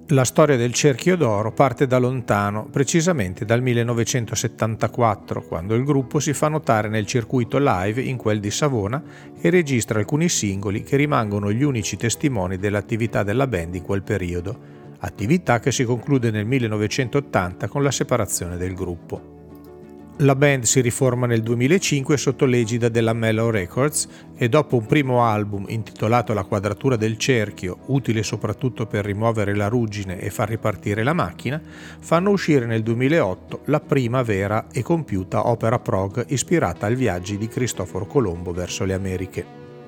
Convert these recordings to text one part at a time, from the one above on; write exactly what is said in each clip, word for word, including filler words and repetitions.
La storia del Cerchio d'Oro parte da lontano, precisamente dal millenovecentosettantaquattro, quando il gruppo si fa notare nel circuito live in quel di Savona e registra alcuni singoli che rimangono gli unici testimoni dell'attività della band in quel periodo, attività che si conclude nel millenovecentottanta con la separazione del gruppo. La band si riforma nel duemilacinque sotto l'egida della Mellow Records e dopo un primo album intitolato La quadratura del cerchio, utile soprattutto per rimuovere la ruggine e far ripartire la macchina, fanno uscire nel duemilaotto la prima vera e compiuta opera prog ispirata ai viaggi di Cristoforo Colombo verso le Americhe.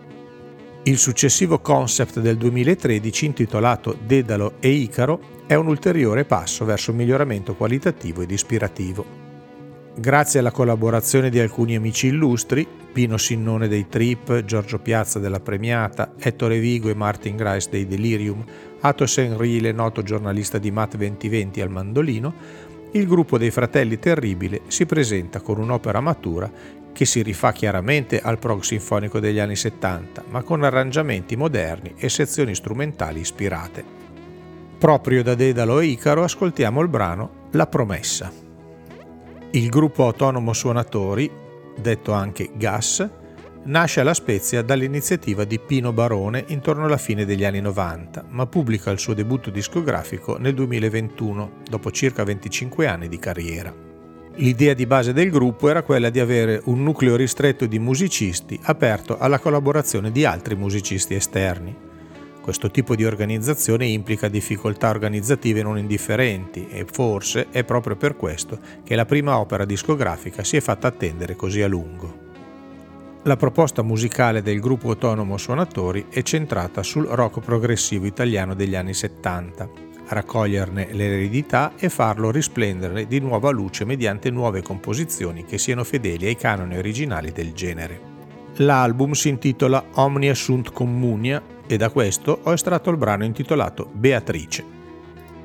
Il successivo concept del duemilatredici, intitolato Dedalo e Icaro, è un ulteriore passo verso un miglioramento qualitativo ed ispirativo. Grazie alla collaborazione di alcuni amici illustri, Pino Sinnone dei Trip, Giorgio Piazza della Premiata, Ettore Vigo e Martin Grice dei Delirium, Athos Enrile, noto giornalista di Mat duemilaventi al mandolino, il gruppo dei Fratelli Terribile si presenta con un'opera matura che si rifà chiaramente al prog sinfonico degli anni settanta, ma con arrangiamenti moderni e sezioni strumentali ispirate. Proprio da Dedalo e Icaro ascoltiamo il brano La Promessa. Il gruppo autonomo suonatori, detto anche G A S, nasce alla Spezia dall'iniziativa di Pino Barone intorno alla fine degli anni novanta, ma pubblica il suo debutto discografico nel duemilaventuno, dopo circa venticinque anni di carriera. L'idea di base del gruppo era quella di avere un nucleo ristretto di musicisti aperto alla collaborazione di altri musicisti esterni. Questo tipo di organizzazione implica difficoltà organizzative non indifferenti e forse è proprio per questo che la prima opera discografica si è fatta attendere così a lungo. La proposta musicale del gruppo autonomo suonatori è centrata sul rock progressivo italiano degli anni settanta, raccoglierne l'eredità e farlo risplendere di nuova luce mediante nuove composizioni che siano fedeli ai canoni originali del genere. L'album si intitola Omnia sunt communia e da questo ho estratto il brano intitolato Beatrice.